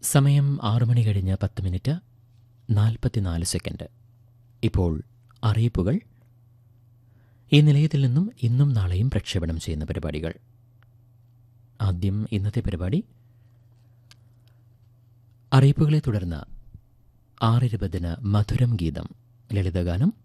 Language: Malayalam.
സമയം 6 മണി കഴിഞ്ഞ് 10 മിനിറ്റ് 44 സെക്കൻഡ്. ഇപ്പോൾ അറിയിപ്പുകൾ. ഈ നിലയത്തിൽ നിന്നും ഇന്നും നാളെയും പ്രക്ഷേപണം ചെയ്യുന്ന പരിപാടികൾ. ആദ്യം ഇന്നത്തെ പരിപാടി. അറിയിപ്പുകളെ തുടർന്ന് 6:20 മധുരം ഗീതം, ലളിതഗാനം.